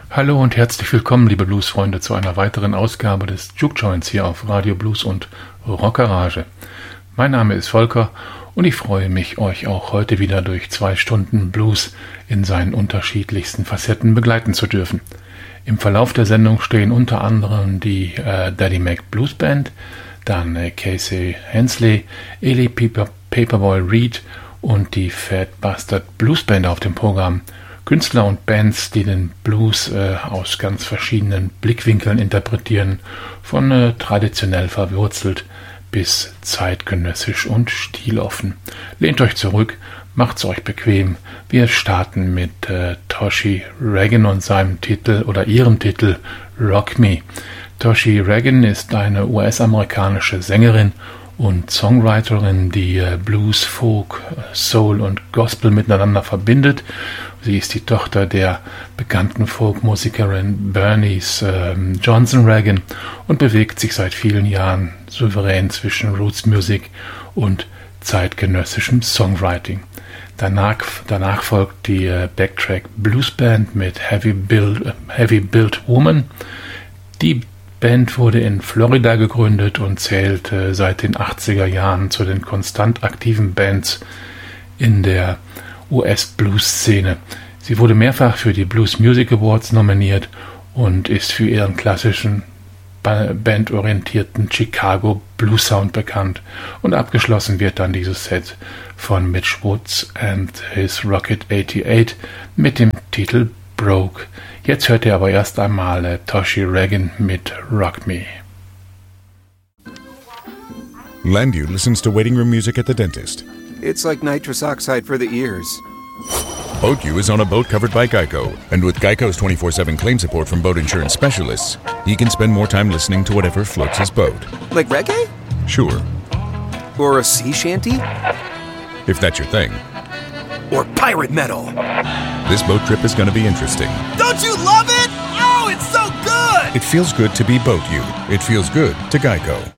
Hallo und herzlich willkommen, liebe Bluesfreunde, zu einer weiteren Ausgabe des Juke Joints hier auf Radio Blues und Rockgarage. Mein Name ist Volker und ich freue mich, euch auch heute wieder durch 2 Stunden Blues in seinen unterschiedlichsten Facetten begleiten zu dürfen. Im Verlauf der Sendung stehen unter anderem die Daddy Mac Blues Band, dann Casey Hensley, Eli Paperboy Reed und die Fat Bastard Blues Band auf dem Programm. Künstler und Bands, die den Blues aus ganz verschiedenen Blickwinkeln interpretieren, von traditionell verwurzelt bis zeitgenössisch und stiloffen. Lehnt euch zurück, macht's euch bequem. Wir starten mit Toshi Reagan und seinem Titel oder ihrem Titel Rock Me. Toshi Reagan ist eine US-amerikanische Sängerin und Songwriterin, die Blues, Folk, Soul und Gospel miteinander verbindet. Sie ist die Tochter der bekannten Folkmusikerin Bernice Johnson Reagan und bewegt sich seit vielen Jahren souverän zwischen Roots Music und zeitgenössischem Songwriting. Danach folgt die Backtrack Blues Band mit Heavy Built Woman. Die Band wurde in Florida gegründet und zählt seit den 80er Jahren zu den konstant aktiven Bands in der US-Blues-Szene. Sie wurde mehrfach für die Blues Music Awards nominiert und ist für ihren klassischen, bandorientierten Chicago Blues Sound bekannt. Und abgeschlossen wird dann dieses Set von Mitch Woods and his Rocket 88 mit dem Titel Broke. Jetzt hört ihr aber erst einmal Toshi Reagan mit Rock Me. Landu listens to waiting room music at the dentist. It's like nitrous oxide for the ears. Boat U is on a boat covered by Geico, and with Geico's 24/7 claim support from boat insurance specialists, he can spend more time listening to whatever floats his boat. Like reggae? Sure. Or a sea shanty? If that's your thing. Or pirate metal? This boat trip is going to be interesting. Don't you love it? Oh, it's so good! It feels good to be Boat U. It feels good to Geico.